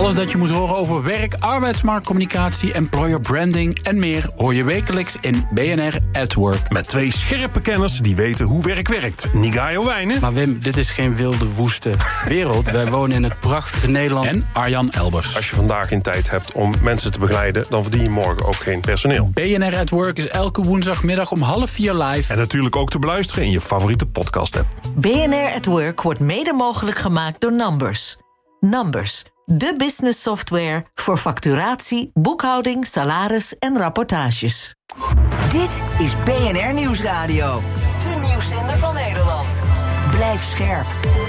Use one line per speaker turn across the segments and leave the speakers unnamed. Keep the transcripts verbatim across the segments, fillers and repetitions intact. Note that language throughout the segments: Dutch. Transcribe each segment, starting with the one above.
Alles dat je moet horen over werk, arbeidsmarktcommunicatie, employer branding en meer hoor je wekelijks in B N R at Work.
Met twee scherpe kenners die weten hoe werk werkt. Nigayo Wijnen.
Maar Wim, dit is geen wilde, woeste wereld. Wij wonen in het prachtige Nederland. En Arjan Elbers.
Als je vandaag geen tijd hebt om mensen te begeleiden, dan verdien je morgen ook geen personeel.
B N R at Work is elke woensdagmiddag om half vier live.
En natuurlijk ook te beluisteren in je favoriete podcast-app.
B N R at Work wordt mede mogelijk gemaakt door Numbers. Numbers, de business software voor facturatie, boekhouding, salaris en rapportages.
Dit is B N R Nieuwsradio. De nieuwszender van Nederland. Blijf scherp.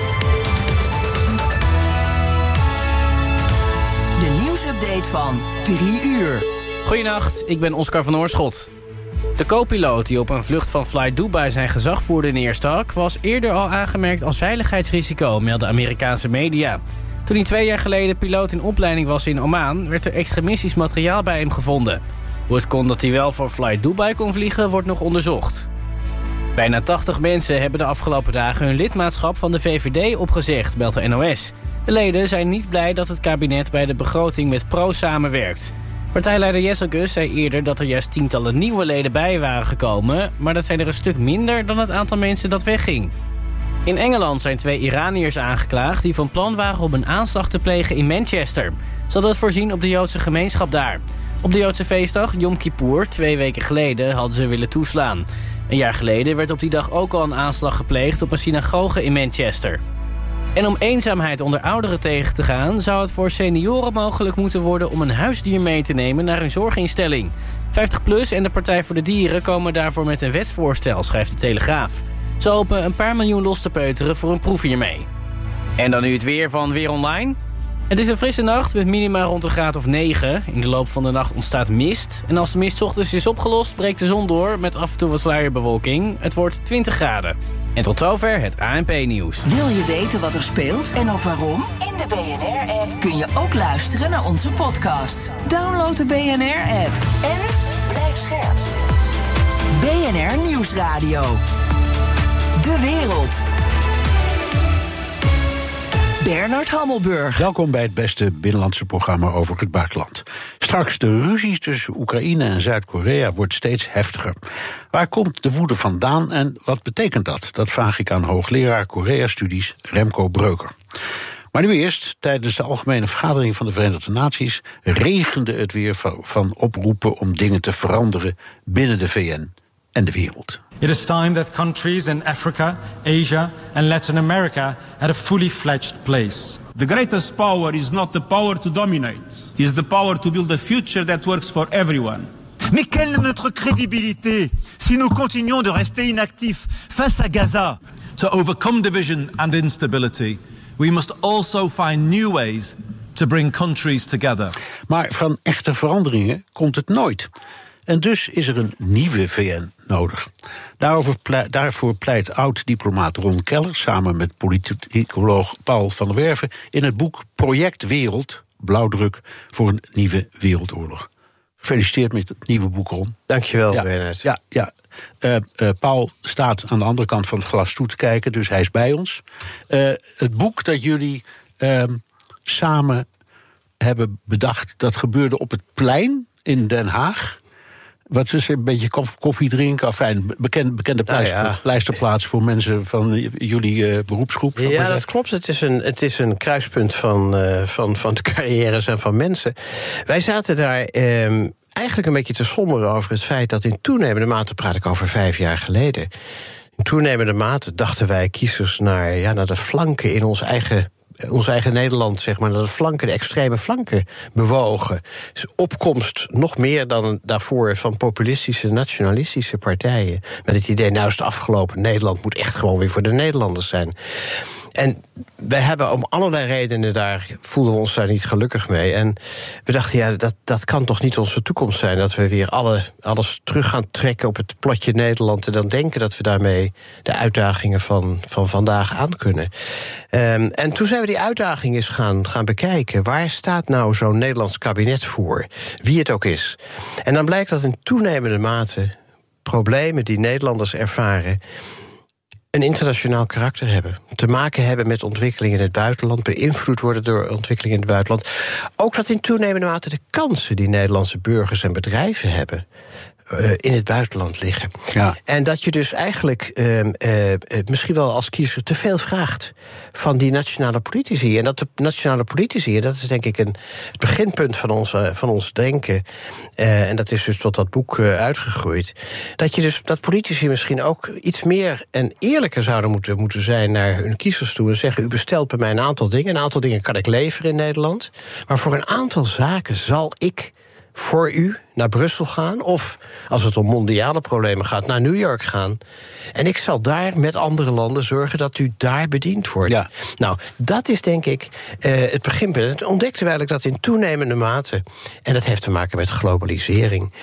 De nieuwsupdate van drie uur.
Goedenacht, ik ben Oscar van Oorschot. De co-piloot die op een vlucht van Fly Dubai zijn gezag voerde neerstak, was eerder al aangemerkt als veiligheidsrisico, melden Amerikaanse media. Toen hij twee jaar geleden piloot in opleiding was in Oman, werd er extremistisch materiaal bij hem gevonden. Hoe het kon dat hij wel voor Fly Dubai kon vliegen, wordt nog onderzocht. Bijna tachtig mensen hebben de afgelopen dagen hun lidmaatschap van de V V D opgezegd, meldt de N O S. De leden zijn niet blij dat het kabinet bij de begroting met Pro samenwerkt. Partijleider Jesselgus zei eerder dat er juist tientallen nieuwe leden bij waren gekomen, maar dat zijn er een stuk minder dan het aantal mensen dat wegging. In Engeland zijn twee Iraniërs aangeklaagd die van plan waren om een aanslag te plegen in Manchester. Ze hadden het voorzien op de Joodse gemeenschap daar. Op de Joodse feestdag Yom Kippur, twee weken geleden, hadden ze willen toeslaan. Een jaar geleden werd op die dag ook al een aanslag gepleegd op een synagoge in Manchester. En om eenzaamheid onder ouderen tegen te gaan, zou het voor senioren mogelijk moeten worden om een huisdier mee te nemen naar hun zorginstelling. vijftig plus en de Partij voor de Dieren komen daarvoor met een wetsvoorstel, schrijft de Telegraaf. Ze hopen een paar miljoen los te peuteren voor een proef hiermee. En dan nu het weer van Weer Online. Het is een frisse nacht met minima rond een graad of negen. In de loop van de nacht ontstaat mist. En als de mist 's ochtends is opgelost, breekt de zon door met af en toe wat sluierbewolking. Het wordt twintig graden. En tot zover het A N P-nieuws.
Wil je weten wat er speelt en ook waarom? In de B N R-app kun je ook luisteren naar onze podcast. Download de B N R-app en blijf scherp. B N R Nieuwsradio. De wereld. Bernard Hammelburg.
Welkom bij het beste binnenlandse programma over het buitenland. Straks de ruzie tussen Oekraïne en Zuid-Korea wordt steeds heftiger. Waar komt de woede vandaan en wat betekent dat? Dat vraag ik aan hoogleraar Korea-studies Remco Breuker. Maar nu eerst, tijdens de algemene vergadering van de Verenigde Naties regende het weer van oproepen om dingen te veranderen binnen de V N en de wereld.
It is time that countries in Africa, Asia and Latin America had a fully fledged place.
The greatest power is not the power to dominate. It is the power to build a future that works for everyone.
Mais quelle est notre crédibilité si nous continuons de rester inactifs face à Gaza?
To overcome division and instability, we must also find new ways to bring countries together.
Maar van echte veranderingen komt het nooit. En dus is er een nieuwe V N nodig. Daarover pleit, daarvoor pleit oud-diplomaat Ron Keller samen met politicoloog Paul van der Werven in het boek Project Wereld, blauwdruk voor een nieuwe wereldoorlog. Gefeliciteerd met het nieuwe boek, Ron.
Dankjewel,
ja,
Bernard.
Ja, ja. Uh, uh, Paul staat aan de andere kant van het glas toe te kijken, dus hij is bij ons. Uh, het boek dat jullie uh, samen hebben bedacht, dat gebeurde op het plein in Den Haag. Wat is een beetje koffie drinken? Enfin, bekend, bekende pleister, nou ja. pleisterplaats voor mensen van jullie uh, beroepsgroep.
Ja, dat klopt. Het is een, het is een kruispunt van, uh, van, van de carrières en van mensen. Wij zaten daar uh, eigenlijk een beetje te somberen over het feit dat in toenemende mate, praat ik over vijf jaar geleden, in toenemende mate dachten wij kiezers naar, ja, naar de flanken in ons eigen ons eigen Nederland, zeg maar, dat de flanken, de extreme flanken bewogen. Dus opkomst nog meer dan daarvoor van populistische, nationalistische partijen. Met het idee, nou is het afgelopen, Nederland moet echt gewoon weer voor de Nederlanders zijn. En wij hebben om allerlei redenen daar, voelden we ons daar niet gelukkig mee. En we dachten, ja, dat, dat kan toch niet onze toekomst zijn, dat we weer alle, alles terug gaan trekken op het plotje Nederland en dan denken dat we daarmee de uitdagingen van, van vandaag aan kunnen. Um, en toen zijn we die uitdaging eens gaan, gaan bekijken. Waar staat nou zo'n Nederlands kabinet voor? Wie het ook is. En dan blijkt dat in toenemende mate problemen die Nederlanders ervaren een internationaal karakter hebben. Te maken hebben met ontwikkelingen in het buitenland, beïnvloed worden door ontwikkelingen in het buitenland. Ook wat in toenemende mate de kansen die Nederlandse burgers en bedrijven hebben Uh, in het buitenland liggen.
Ja.
En dat je dus eigenlijk uh, uh, misschien wel als kiezer te veel vraagt van die nationale politici. En dat de nationale politici, en dat is denk ik een, het beginpunt van ons, uh, van ons denken, uh, en dat is dus tot dat boek uh, uitgegroeid, dat je dus dat politici misschien ook iets meer en eerlijker zouden moeten, moeten zijn naar hun kiezers toe en zeggen: u bestelt bij mij een aantal dingen, een aantal dingen kan ik leveren in Nederland, maar voor een aantal zaken zal ik voor u naar Brussel gaan, of als het om mondiale problemen gaat, naar New York gaan. En ik zal daar met andere landen zorgen dat u daar bediend wordt. Ja. Nou, dat is denk ik uh, het beginpunt. Het ontdekten wij eigenlijk dat in toenemende mate, en dat heeft te maken met globalisering,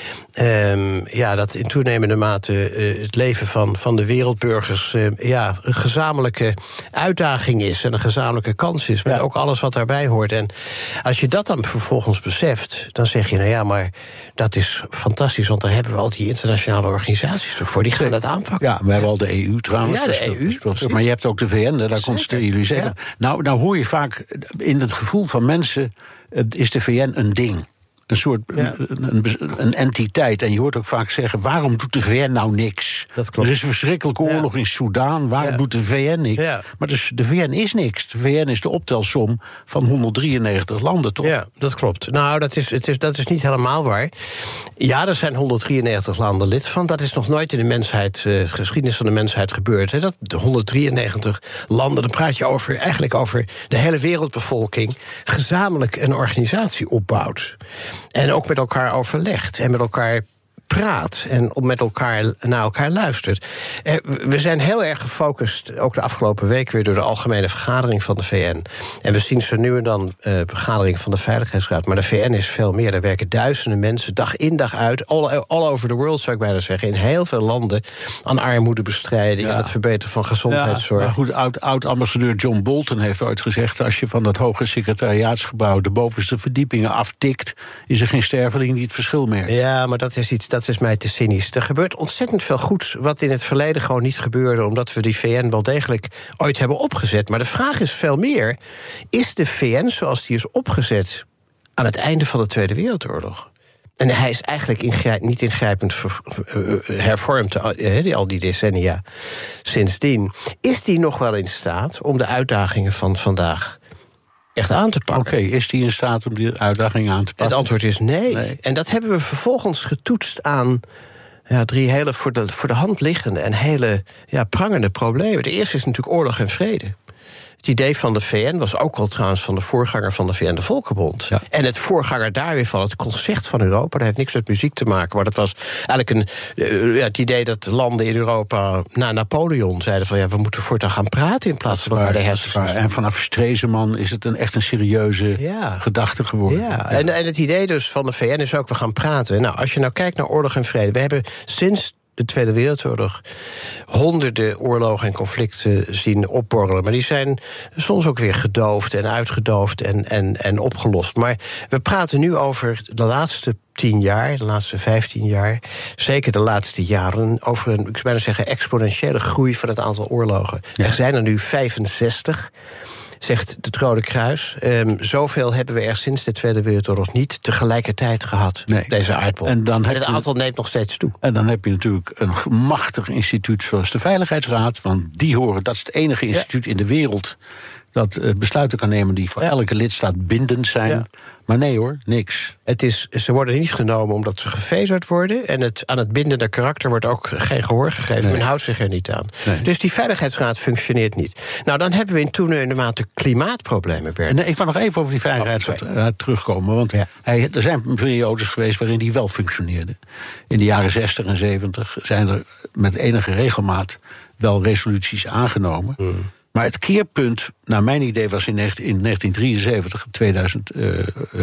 um, ja, dat in toenemende mate uh, het leven van, van de wereldburgers uh, ja, een gezamenlijke uitdaging is en een gezamenlijke kans is, met ja. ook alles wat daarbij hoort. En als je dat dan vervolgens beseft, dan zeg je, nou ja, maar dat is fantastisch, want daar hebben we al die internationale organisaties toch voor. Die gaan dat aanpakken.
Ja, we hebben al de E U trouwens.
Ja, de E U.
Maar je hebt ook de V N, daar constateren jullie zeggen. Ja. Nou, nou hoor je vaak, in het gevoel van mensen is de V N een ding. Een soort ja. een, een, een entiteit. En je hoort ook vaak zeggen, waarom doet de V N nou niks?
Dat klopt.
Er is een verschrikkelijke oorlog ja. in Soedan, waarom ja. doet de V N niks? Ja. Maar dus de V N is niks. De V N is de optelsom van honderdrieënnegentig landen, toch?
Ja, dat klopt. Nou, dat is, het is, dat is niet helemaal waar. Ja, er zijn honderddrieënnegentig landen lid van. Dat is nog nooit in de mensheid, uh, geschiedenis van de mensheid gebeurd. Hè. Dat de honderddrieënnegentig landen, dan praat je over, eigenlijk over de hele wereldbevolking, gezamenlijk een organisatie opbouwt. En ook met elkaar overlegt en met elkaar praat en met elkaar naar elkaar luistert. We zijn heel erg gefocust, ook de afgelopen week weer door de algemene vergadering van de V N. En we zien zo nu en dan uh, vergadering van de Veiligheidsraad. Maar de V N is veel meer. Daar werken duizenden mensen dag in dag uit, all, all over the world zou ik bijna zeggen, in heel veel landen, aan armoedebestrijding ja. en het verbeteren van gezondheidszorg.
Ja, maar goed, oud, oud-ambassadeur John Bolton heeft ooit gezegd, als je van dat hoge secretariaatsgebouw de bovenste verdiepingen aftikt, is er geen sterveling die het verschil merkt.
Ja, maar dat is iets, dat is mij te cynisch. Er gebeurt ontzettend veel goeds wat in het verleden gewoon niet gebeurde, omdat we die V N wel degelijk ooit hebben opgezet. Maar de vraag is veel meer, is de V N zoals die is opgezet aan het einde van de Tweede Wereldoorlog? En hij is eigenlijk ingrijp, niet ingrijpend hervormd uh, al die decennia sindsdien. Is die nog wel in staat om de uitdagingen van vandaag echt aan te pakken?
Oké, okay, is die in staat om die uitdaging aan te pakken?
Het antwoord is nee. nee. En dat hebben we vervolgens getoetst aan ja, drie hele voor de, voor de hand liggende en hele ja, prangende problemen. De eerste is natuurlijk oorlog en vrede. Het idee van de V N was ook al trouwens van de voorganger van de V N, de Volkenbond. Ja. En het voorganger daar weer van het Concert van Europa. Dat heeft niks met muziek te maken, maar dat was eigenlijk een, uh, ja, het idee dat landen in Europa na Napoleon zeiden van ja, we moeten voortaan gaan praten in plaats van elkaar de hersens.
En vanaf Stresemann is het een echt een serieuze ja. gedachte geworden.
Ja. Ja. En, en het idee dus van de V N is ook, we gaan praten. Nou, als je nou kijkt naar oorlog en vrede, we hebben sinds de Tweede Wereldoorlog honderden oorlogen en conflicten zien opborrelen. Maar die zijn soms ook weer gedoofd en uitgedoofd en, en, en opgelost. Maar we praten nu over de laatste tien jaar, de laatste vijftien jaar, zeker de laatste jaren, over een, ik zou bijna zeggen, exponentiële groei van het aantal oorlogen. Ja. Er zijn er nu vijfenzestig. Zegt het Rode Kruis. Um, zoveel hebben we er sinds de Tweede Wereldoorlog niet tegelijkertijd gehad. Nee. Deze aardbol. En, dan en het je, aantal neemt nog steeds toe.
En dan heb je natuurlijk een machtig instituut zoals de Veiligheidsraad. Want die horen, dat is het enige instituut ja. in de wereld dat uh, besluiten kan nemen die voor ja. elke lidstaat bindend zijn. Ja. Maar nee hoor, niks.
Het is, ze worden niet genomen omdat ze gevezerd worden. En het, aan het bindende karakter wordt ook geen gehoor gegeven. Nee. Men houdt zich er niet aan. Nee. Dus die Veiligheidsraad functioneert niet. Nou, dan hebben we in toenemende mate klimaatproblemen, Bert.
Nee, ik wil nog even over die Veiligheidsraad oh, terugkomen. Want ja. hij, er zijn periodes geweest waarin die wel functioneerde. In de jaren zestig en zeventig zijn er met enige regelmaat wel resoluties aangenomen. Mm. Maar het keerpunt, naar mijn idee, was in negentien drieënzeventig, tweeduizend, uh, uh,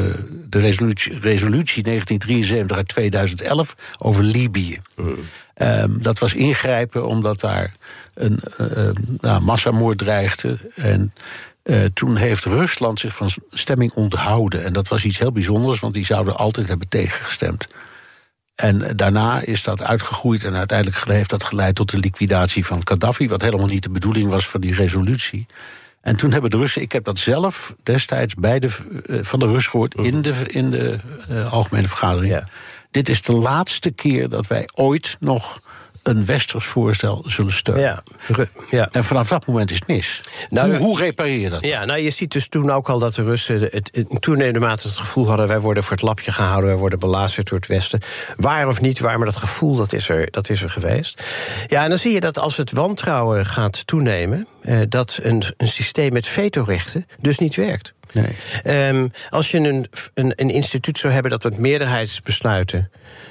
de resolutie, resolutie negentien drieënzeventig uit tweeduizend elf over Libië. Mm. Um, dat was ingrijpen omdat daar een uh, nou, massamoord dreigde. En uh, toen heeft Rusland zich van stemming onthouden. En dat was iets heel bijzonders, want die zouden altijd hebben tegengestemd. En daarna is dat uitgegroeid en uiteindelijk heeft dat geleid tot de liquidatie van Gaddafi, wat helemaal niet de bedoeling was van die resolutie. En toen hebben de Russen, ik heb dat zelf destijds bij de, uh, van de Russen gehoord in de, in de uh, algemene vergadering. Ja. Dit is de laatste keer dat wij ooit nog een westers voorstel zullen steunen. Ja. Ja. En vanaf dat moment is het mis. Nou, hoe, hoe repareer je dat?
Ja, nou, je ziet dus toen ook al dat de Russen het, in toenemende mate het gevoel hadden, wij worden voor het lapje gehouden, wij worden belazerd door het Westen. Waar of niet waar, maar dat gevoel dat is er, dat is er geweest. Ja, en dan zie je dat als het wantrouwen gaat toenemen, eh, dat een, een systeem met vetorechten dus niet werkt. Nee. Um, als je een, een, een instituut zou hebben dat met meerderheidsbesluiten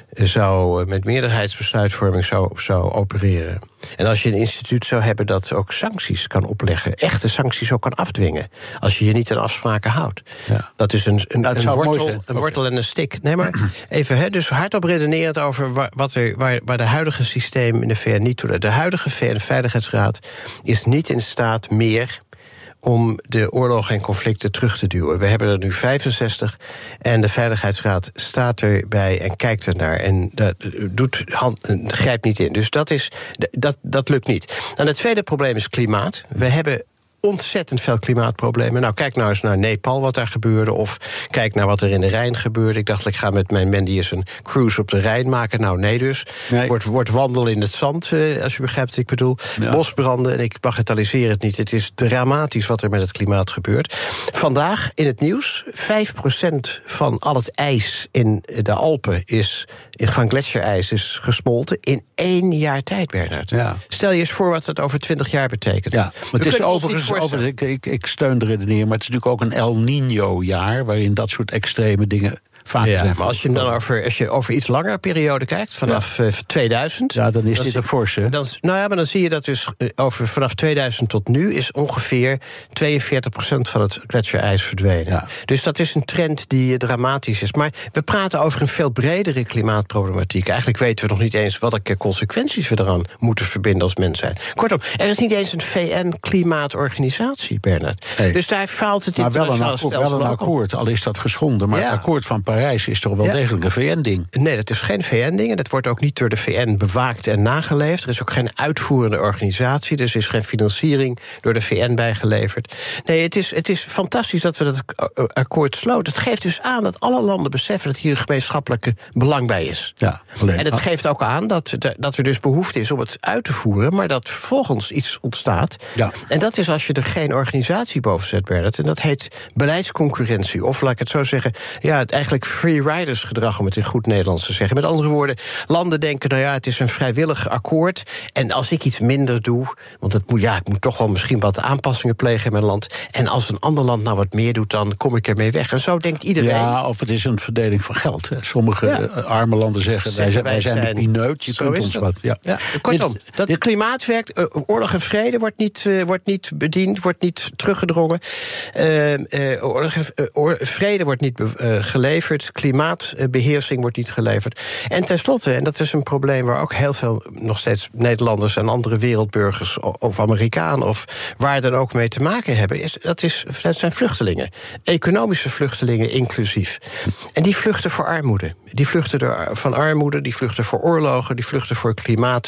zou, met meerderheidsbesluitvorming zou, zou opereren. En als je een instituut zou hebben dat ook sancties kan opleggen, echte sancties ook kan afdwingen, als je je niet aan afspraken houdt. Ja. Dat is een, een, nou, een, wortel, een okay. wortel en een stick. Nee, maar even, hè, dus hardop redenerend over waar, wat er, waar, waar de huidige systeem in de V N niet toe doet. De huidige V N-veiligheidsraad is niet in staat meer om de oorlogen en conflicten terug te duwen. We hebben er nu vijfenzestig en de Veiligheidsraad staat erbij en kijkt er naar en dat doet, hand, grijpt niet in. Dus dat, is, dat, dat lukt niet. En het tweede probleem is klimaat. We hebben ontzettend veel klimaatproblemen. Nou, kijk nou eens naar Nepal, wat daar gebeurde, of kijk naar wat er in de Rijn gebeurde. Ik dacht, ik ga met mijn Mandy eens een cruise op de Rijn maken. Nou, nee dus. Nee. Wordt, wordt wandelen in het zand, eh, als je begrijpt wat ik bedoel. Ja. Bosbranden, en ik bagatelliseer het niet. Het is dramatisch wat er met het klimaat gebeurt. Vandaag in het nieuws, vijf procent van al het ijs in de Alpen is, van gletsjerijs is gesmolten in één jaar tijd, Bernard. Ja. Stel je eens voor wat dat over twintig jaar betekent. Ja,
maar het is overigens, over, ik, ik, ik steun de redenering, maar het is natuurlijk ook een El Niño-jaar waarin dat soort extreme dingen vaak
ja,
zijn.
Maar als je dan over, als je over iets langere periode kijkt, vanaf ja. tweeduizend...
Ja, dan is dan dit een forse.
Dan, nou ja, maar dan zie je dat dus over, vanaf tweeduizend tot nu is ongeveer tweeënveertig procent van het gletsjerijs verdwenen. Ja. Dus dat is een trend die dramatisch is. Maar we praten over een veel bredere klimaatproblematiek. Eigenlijk weten we nog niet eens welke consequenties we eraan moeten verbinden als mens zijn. Kortom, er is niet eens een V N-klimaatorganisatie, Bernard. Hey. Dus daar faalt het internationale stelsel.
Maar wel een akkoord, al is dat geschonden. Maar ja. het akkoord van Parijs is toch wel ja. degelijk een V N-ding?
Nee, dat is geen V N-ding. En dat wordt ook niet door de V N bewaakt en nageleefd. Er is ook geen uitvoerende organisatie. Dus er is geen financiering door de V N bijgeleverd. Nee, het is, het is fantastisch dat we dat akkoord sloten. Het geeft dus aan dat alle landen beseffen dat hier een gemeenschappelijke belang bij is. Ja, alleen. En het geeft ook aan dat, dat er dus behoefte is om het uit te voeren, maar dat vervolgens iets ontstaat. Ja. En dat is als je er geen organisatie boven zet, Bernard. En dat heet beleidsconcurrentie. Of laat ik het zo zeggen, ja, het eigenlijk free riders gedrag, om het in goed Nederlands te zeggen. Met andere woorden, landen denken, nou ja, het is een vrijwillig akkoord. En als ik iets minder doe, want het moet, ja, ik moet toch wel misschien wat aanpassingen plegen in mijn land. En als een ander land nou wat meer doet, dan kom ik ermee weg. En zo denkt iedereen.
Ja, of het is een verdeling van geld. Hè. Sommige ja. arme landen zeggen, zeggen wij, zijn, wij zijn, zijn de pineut, je kunt ons wat. Ja.
Ja. Kortom, dit, dat dit, klimaat werkt, uh, oorlog en vrede wordt niet, uh, wordt niet bediend, wordt niet teruggedrongen. Uh, uh, oorlog en, uh, oor, vrede wordt niet uh, geleverd, klimaatbeheersing wordt niet geleverd. En tenslotte, en dat is een probleem waar ook heel veel nog steeds Nederlanders en andere wereldburgers of Amerikanen of waar dan ook mee te maken hebben, is, dat, is, dat zijn vluchtelingen. Economische vluchtelingen inclusief. En die vluchten voor armoede. Die vluchten door, van armoede, die vluchten voor oorlogen, die vluchten voor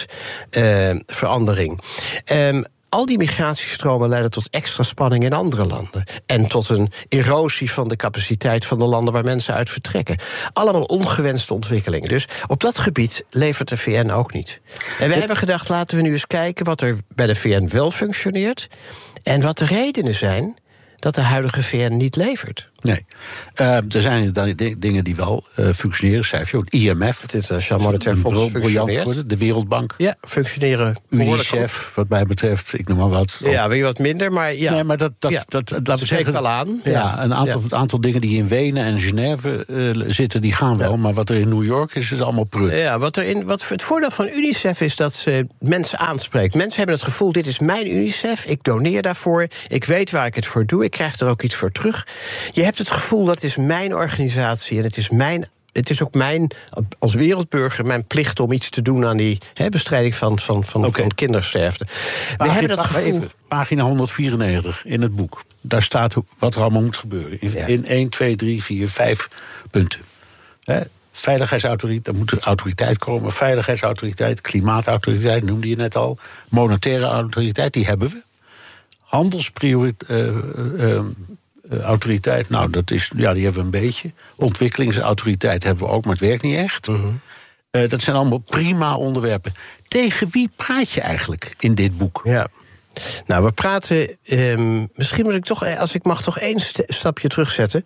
klimaatverandering. Uh, um, Al die migratiestromen leiden tot extra spanning in andere landen. En tot een erosie van de capaciteit van de landen waar mensen uit vertrekken. Allemaal ongewenste ontwikkelingen. Dus op dat gebied levert de V N ook niet. En we het... hebben gedacht, laten we nu eens kijken wat er bij de V N wel functioneert. En wat de redenen zijn dat de huidige V N niet levert.
Nee. Uh, er zijn inderdaad dingen die wel uh, functioneren. Schrijf je ook. I M F.
Het is uh, Monetair Fonds functioneert.
De Wereldbank.
Ja, functioneren.
UNICEF, wat mij betreft. Ik noem maar wat.
Ja, weer wat minder, maar ja.
Nee, maar dat, dat,
ja.
dat, dat laten we zeggen.
wel aan.
Ja, ja een aantal, ja. aantal dingen die in Wenen en Genève uh, zitten, die gaan wel. Ja. Maar wat er in New York is, is allemaal prut.
Ja, wat er in, wat het voordeel van UNICEF is dat ze mensen aanspreekt. Mensen hebben het gevoel, dit is mijn UNICEF. Ik doneer daarvoor. Ik weet waar ik het voor doe. Ik krijg er ook iets voor terug. Je hebt het gevoel, dat is mijn organisatie en het is mijn Het is ook mijn, als wereldburger, mijn plicht om iets te doen aan die he, bestrijding van, van, van, okay. van kindersterfte. We
pagina,
hebben dat gevoel.
Even, pagina honderdvierennegentig in het boek. Daar staat wat er allemaal moet gebeuren. In, ja. in één, twee, drie, vier, vijf punten. He, veiligheidsautoriteit, er moet een autoriteit komen. Veiligheidsautoriteit, klimaatautoriteit, noemde je net al. Monetaire autoriteit, die hebben we. Handelsprioriteit, uh, uh, uh, autoriteit, nou, dat is, ja, die hebben we een beetje. Ontwikkelingsautoriteit hebben we ook, maar het werkt niet echt. Uh-huh. Uh, dat zijn allemaal prima onderwerpen. Tegen wie praat je eigenlijk in dit boek?
Ja. Nou, we praten. Um, misschien moet ik toch, als ik mag, toch één st- stapje terugzetten.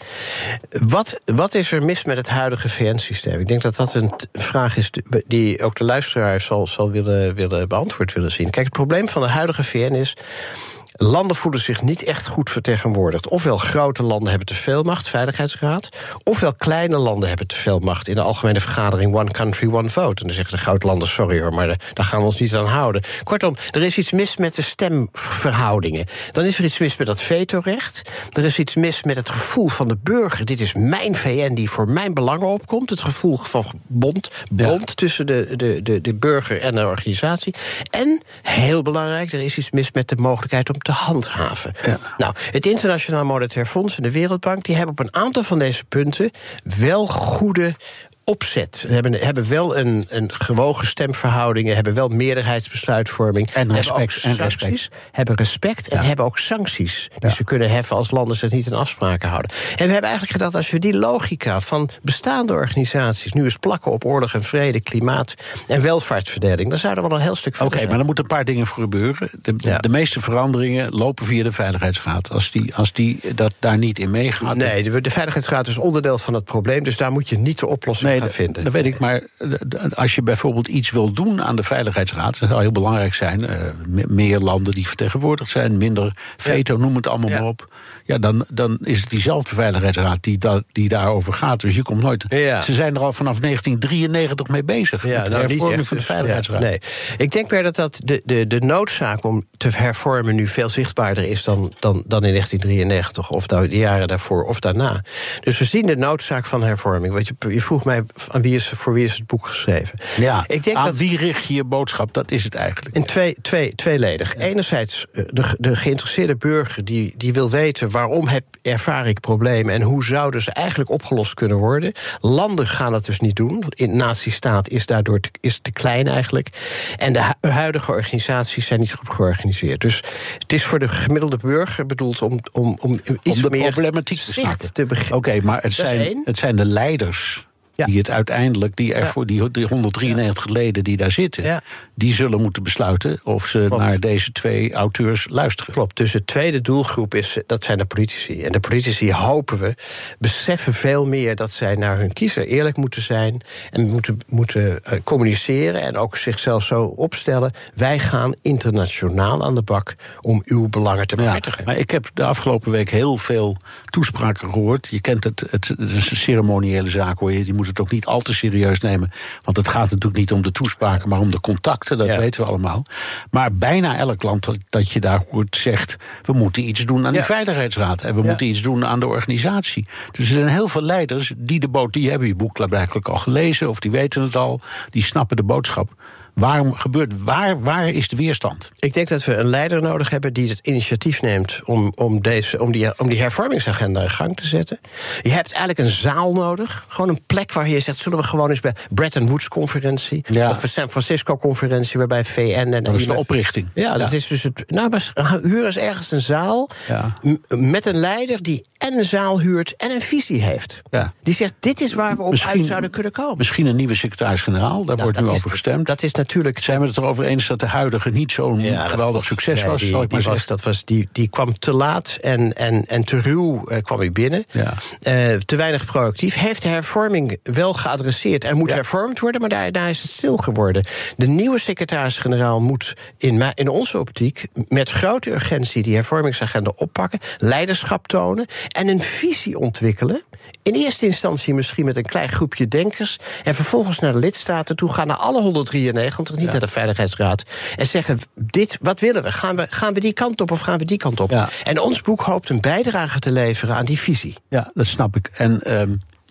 Wat, wat is er mis met het huidige V N-systeem? Ik denk dat dat een t- vraag is die ook de luisteraar zal, zal willen, willen beantwoord willen zien. Kijk, het probleem van de huidige V N is. Landen voelen zich niet echt goed vertegenwoordigd. Ofwel grote landen hebben te veel macht, Veiligheidsraad. Ofwel kleine landen hebben te veel macht. In de algemene vergadering One Country, One Vote. En dan zeggen de grote landen, sorry hoor, maar daar gaan we ons niet aan houden. Kortom, er is iets mis met de stemverhoudingen. Dan is er iets mis met dat vetorecht. Er is iets mis met het gevoel van de burger. Dit is mijn V N die voor mijn belangen opkomt. Het gevoel van bond, bond ja. tussen de, de, de, de burger en de organisatie. En, heel belangrijk, er is iets mis met de mogelijkheid om te handhaven. Ja. Nou, het Internationaal Monetair Fonds en de Wereldbank die hebben op een aantal van deze punten wel goede opzet. We hebben, hebben wel een, een gewogen stemverhoudingen, hebben wel meerderheidsbesluitvorming.
En respect.
Hebben ook sancties, en respect. Hebben respect en ja. hebben ook sancties. Die ja. ze kunnen heffen als landen zich niet aan afspraken houden. En we hebben eigenlijk gedacht, als we die logica van bestaande organisaties nu eens plakken op oorlog en vrede, klimaat en welvaartsverdeling, dan zouden we wel een heel stuk verder
Oké, okay, maar er moeten een paar dingen voor gebeuren. De, ja. de meeste veranderingen lopen via de Veiligheidsraad. Als die, als die dat daar niet in meegaat.
Nee, de, de Veiligheidsraad is onderdeel van het probleem, dus daar moet je niet de oplossing
nee,
gaan vinden.
Dat weet ik, maar als je bijvoorbeeld iets wil doen aan de Veiligheidsraad, dat zou heel belangrijk zijn. Uh, meer landen die vertegenwoordigd zijn, minder veto, ja. noem het allemaal ja. maar op. Ja, dan, dan is het diezelfde Veiligheidsraad die, da, die daarover gaat. Dus je komt nooit. Ja. Ze zijn er al vanaf negentien drieënnegentig mee bezig. Ja, met de nou, hervorming van de Veiligheidsraad.
Ja, nee. Ik denk weer dat, dat de, de, de noodzaak om te hervormen nu veel zichtbaarder is dan, dan, dan in negentien drieënnegentig of de jaren daarvoor of daarna. Dus we zien de noodzaak van hervorming. Want je, je vroeg mij aan wie is, voor wie is het boek geschreven.
Ja, ik denk aan dat, wie richt je je boodschap? Dat is het eigenlijk.
In twee, twee, tweeledig. Ja. Enerzijds de, de geïnteresseerde burger die, die wil weten waarom heb, ervaar ik problemen en hoe zouden ze eigenlijk opgelost kunnen worden. Landen gaan dat dus niet doen. In nazistaat is daardoor te, is te klein eigenlijk. En de hu- huidige organisaties zijn niet goed georganiseerd. Dus het is voor de gemiddelde burger bedoeld om, om, om iets
om de
meer
problematiek te
zicht te begrijpen.
Oké, okay, maar het zijn, het zijn de leiders. Ja. Die het uiteindelijk, die er ja. voor die, die honderddrieënnegentig ja. leden die daar zitten, ja. die zullen moeten besluiten of ze Klopt. naar deze twee auteurs luisteren.
Klopt, dus de tweede doelgroep is, dat zijn de politici. En de politici, hopen we, beseffen veel meer dat zij naar hun kiezer eerlijk moeten zijn en moeten, moeten uh, communiceren en ook zichzelf zo opstellen. Wij gaan internationaal aan de bak om uw belangen te behartigen.
Ja, maar ik heb de afgelopen week heel veel toespraken gehoord. Je kent het, het, het is een ceremoniële zaak, hoor je. Die moet het ook niet al te serieus nemen. Want het gaat natuurlijk niet om de toespraken, maar om de contacten. Dat ja. weten we allemaal. Maar bijna elk land dat, dat je daar hoort zegt, we moeten iets doen aan ja. die Veiligheidsraad. En we ja. moeten iets doen aan de organisatie. Dus er zijn heel veel leiders die de boot, die hebben je boek blijkbaar al gelezen, of die weten het al, die snappen de boodschap. Waarom gebeurt, waar, waar is de weerstand?
Ik denk dat we een leider nodig hebben die het initiatief neemt om, om, deze, om, die, om die hervormingsagenda in gang te zetten. Je hebt eigenlijk een zaal nodig. Gewoon een plek waar je zegt, zullen we gewoon eens bij Bretton Woods-conferentie ja. of de San Francisco-conferentie, waarbij V N en...
Dat is de oprichting.
Ja, dat ja. is dus het... Nou, maar huur eens ergens een zaal ja. m- met een leider die en een zaal huurt en een visie heeft. Ja. Die zegt, dit is waar we op misschien, uit zouden kunnen komen.
Misschien een nieuwe secretaris-generaal, daar nou, wordt nu
is,
over gestemd.
Dat is natuurlijk...
Zijn we het erover eens dat de huidige niet zo'n ja, geweldig succes nee, was?
Die,
zal ik maar
die, was, dat was, die, die kwam te laat en, en, en te ruw uh, kwam hij binnen. Ja. Uh, te weinig proactief. Heeft de hervorming wel geadresseerd en moet ja. hervormd worden, maar daar, daar is het stil geworden. De nieuwe secretaris-generaal moet in, in onze optiek met grote urgentie die hervormingsagenda oppakken, leiderschap tonen en een visie ontwikkelen. In eerste instantie misschien met een klein groepje denkers en vervolgens naar de lidstaten toe gaan, naar alle honderddrieënnegentig, niet ja. naar de Veiligheidsraad, en zeggen, dit, wat willen we? Gaan we, gaan we die kant op of gaan we die kant op? Ja. En ons boek hoopt een bijdrage te leveren aan die visie.
Ja, dat snap ik. En um,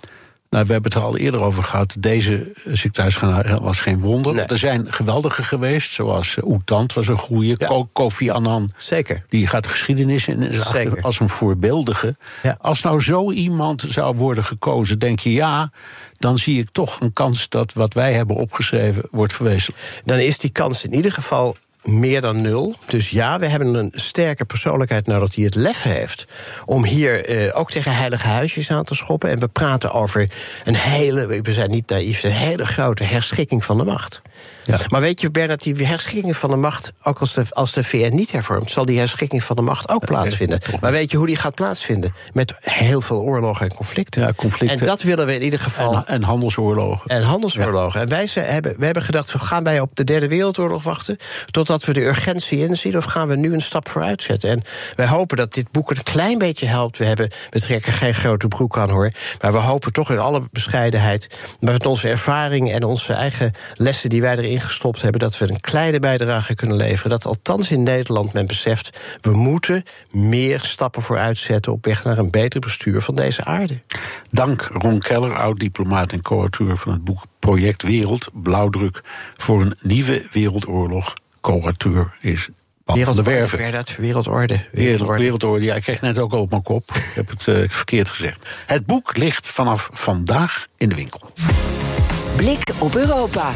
Nou, we hebben het er al eerder over gehad. Deze secretaris-generaal was geen wonder. Nee. Er zijn geweldige geweest, zoals uh, Oetant was een goeie. Ja. Ko- Kofi Annan.
Zeker.
Die gaat geschiedenis in Zeker. als een voorbeeldige. Ja. Als nou zo iemand zou worden gekozen, denk je ja, dan zie ik toch een kans dat wat wij hebben opgeschreven wordt verwezenlijkt.
Dan is die kans in ieder geval meer dan nul. Dus ja, we hebben een sterke persoonlijkheid nodig die het lef heeft om hier uh, ook tegen heilige huisjes aan te schoppen. En we praten over een hele, we zijn niet naïef, een hele grote herschikking van de macht. Ja. Maar weet je, Bernard, die herschikking van de macht, ook als de, als de V N niet hervormt, zal die herschikking van de macht ook plaatsvinden. Maar weet je hoe die gaat plaatsvinden? Met heel veel oorlogen en conflicten.
Ja, conflicten.
En dat willen we in ieder geval.
En, en handelsoorlogen.
En handelsoorlogen. Ja. En wij ze, hebben, we hebben gedacht, gaan wij op de Derde Wereldoorlog wachten totdat we de urgentie inzien, of gaan we nu een stap vooruit zetten? En wij hopen dat dit boek een klein beetje helpt. We, hebben, we trekken geen grote broek aan, hoor. Maar we hopen toch in alle bescheidenheid, met onze ervaring en onze eigen lessen die wij erin gestopt hebben, dat we een kleine bijdrage kunnen leveren. Dat althans in Nederland men beseft, we moeten meer stappen vooruit zetten op weg naar een beter bestuur van deze aarde.
Dank Ron Keller, oud-diplomaat en co-auteur van het boek Project Wereld, blauwdruk voor een nieuwe wereldoorlog. Co-auteur is Paul van der Werven.
Wereldorde, wereldorde.
Wereldorde. Wereldorde, ja, ik kreeg net ook al op mijn kop. Ik heb het uh, verkeerd gezegd. Het boek ligt vanaf vandaag in de winkel.
Blik op Europa.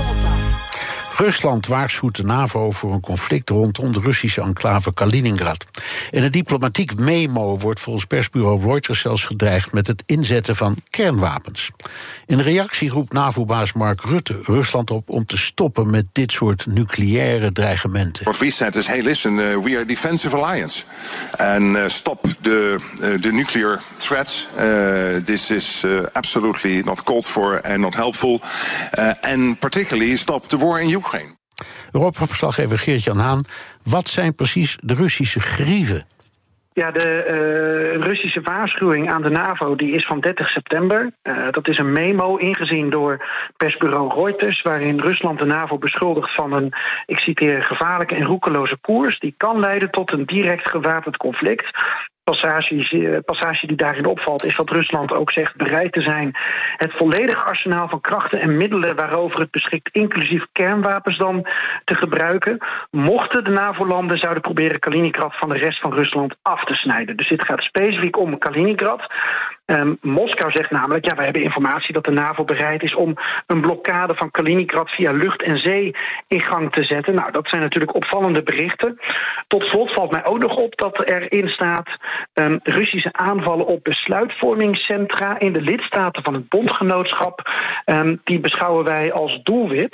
Rusland waarschuwt de NAVO voor een conflict rondom de Russische enclave Kaliningrad. In een diplomatiek memo wordt volgens persbureau Reuters zelfs gedreigd met het inzetten van kernwapens. In reactie roept NAVO-baas Mark Rutte Rusland op om te stoppen met dit soort nucleaire dreigementen.
What we said is, hey listen, uh, we are a defensive alliance. And uh, stop the, uh, the nuclear threats. Uh, this is uh, absolutely not called for and not helpful. Uh, and particularly stop the war in Ukraine.
Europa-verslaggever Geert-Jan Haan, wat zijn precies de Russische grieven?
Ja, de uh, Russische waarschuwing aan de NAVO die is van dertig september. Uh, dat is een memo ingezien door persbureau Reuters, waarin Rusland de NAVO beschuldigt van een, ik citeer, gevaarlijke en roekeloze koers die kan leiden tot een direct gewapend conflict. Passage, passage die daarin opvalt is dat Rusland ook zegt bereid te zijn het volledige arsenaal van krachten en middelen waarover het beschikt, inclusief kernwapens dan, te gebruiken, mochten de NAVO-landen zouden proberen Kaliningrad van de rest van Rusland af te snijden. Dus dit gaat specifiek om Kaliningrad. Um, Moskou zegt namelijk, ja, wij hebben informatie dat de NAVO bereid is om een blokkade van Kaliningrad via lucht en zee in gang te zetten. Nou, dat zijn natuurlijk opvallende berichten. Tot slot valt mij ook nog op dat erin staat um, Russische aanvallen op besluitvormingscentra in de lidstaten van het bondgenootschap. Um, die beschouwen wij als doelwit.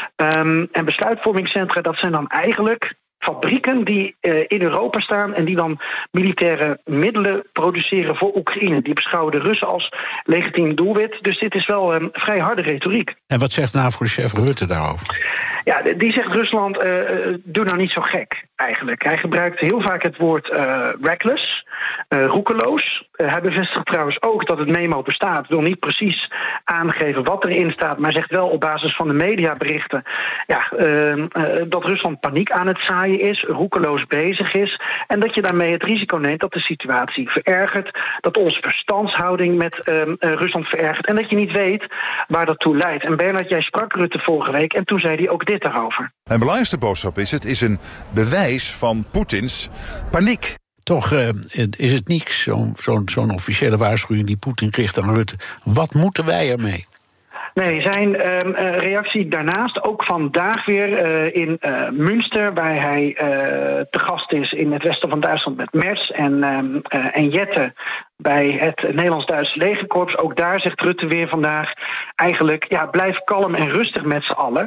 Um, en besluitvormingscentra, dat zijn dan eigenlijk fabrieken die uh, in Europa staan en die dan militaire middelen produceren voor Oekraïne. Die beschouwen de Russen als legitiem doelwit. Dus dit is wel um, vrij harde retoriek.
En wat zegt NAVO-chef Rutte daarover?
Ja, die zegt Rusland, uh, doe nou niet zo gek, eigenlijk. Hij gebruikt heel vaak het woord uh, reckless, uh, roekeloos. Uh, hij bevestigt trouwens ook dat het memo bestaat. Wil niet precies aangeven wat erin staat, maar zegt wel op basis van de mediaberichten ja, uh, uh, dat Rusland paniek aan het zaaien is, roekeloos bezig is, en dat je daarmee het risico neemt dat de situatie verergert, dat onze verstandshouding met uh, uh, Rusland verergert en dat je niet weet waar dat toe leidt. En Bernard, jij sprak Rutte vorige week en toen zei hij ook dit daarover.
Mijn belangrijkste boodschap is, het is een bewijs van Poetins paniek.
Toch uh, is het niks, zo'n zo'n zo'n officiële waarschuwing die Poetin richt aan Rutte. Wat moeten wij ermee?
Nee, zijn uh, reactie daarnaast ook vandaag weer uh, in uh, Münster, waar hij uh, te gast is in het westen van Duitsland met Merz en, uh, uh, en Jette bij het Nederlands-Duitse legerkorps. Ook daar zegt Rutte weer vandaag eigenlijk, ja, blijf kalm en rustig met z'n allen.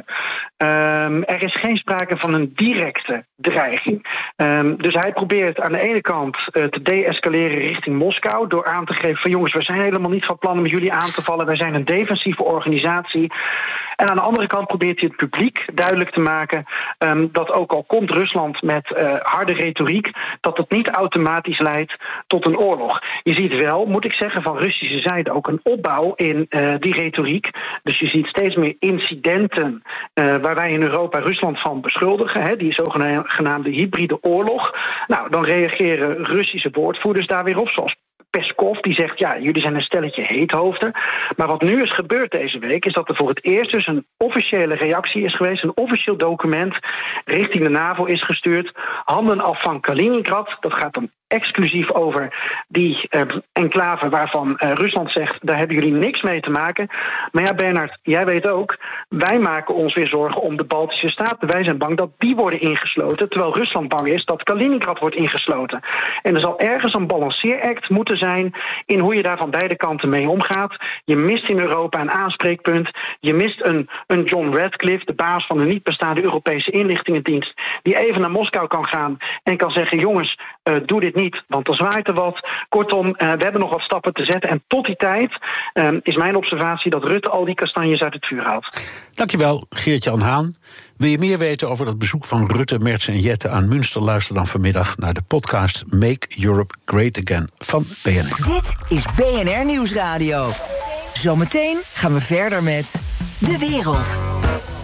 Um, er is geen sprake van een directe dreiging. Um, dus hij probeert aan de ene kant uh, te deescaleren richting Moskou door aan te geven van jongens, we zijn helemaal niet van plan om jullie aan te vallen. Wij zijn een defensieve organisatie. En aan de andere kant probeert hij het publiek duidelijk te maken um, dat ook al komt Rusland met uh, harde retoriek, dat het niet automatisch leidt tot een oorlog. Je ziet wel, moet ik zeggen, van Russische zijde ook een opbouw in uh, die retoriek. Dus je ziet steeds meer incidenten uh, waar wij in Europa Rusland van beschuldigen, hè, die zogenaamde hybride oorlog. Nou, dan reageren Russische woordvoerders daar weer op, zoals Peskov, die zegt, ja, jullie zijn een stelletje heethoofden. Maar wat nu is gebeurd deze week, is dat er voor het eerst dus een officiële reactie is geweest, een officieel document richting de NAVO is gestuurd. Handen af van Kaliningrad, dat gaat dan exclusief over die uh, enclave waarvan uh, Rusland zegt, daar hebben jullie niks mee te maken. Maar ja, Bernard, jij weet ook, wij maken ons weer zorgen om de Baltische Staten. Wij zijn bang dat die worden ingesloten, terwijl Rusland bang is dat Kaliningrad wordt ingesloten. En er zal ergens een balanceeract moeten zijn in hoe je daar van beide kanten mee omgaat. Je mist in Europa een aanspreekpunt. Je mist een, een John Radcliffe, de baas van de niet bestaande Europese inlichtingendienst, die even naar Moskou kan gaan en kan zeggen, jongens, uh, doe dit niet, want er zwaait er wat. Kortom, uh, we hebben nog wat stappen te zetten. En tot die tijd uh, is mijn observatie dat Rutte al die kastanjes uit het vuur haalt.
Dankjewel, Geert-Jan Haan. Wil je meer weten over dat bezoek van Rutte, Merz en Jette aan Münster? Luister dan vanmiddag naar de podcast Make Europe Great Again van B N R.
Dit is B N R Nieuwsradio. Zometeen gaan we verder met De Wereld.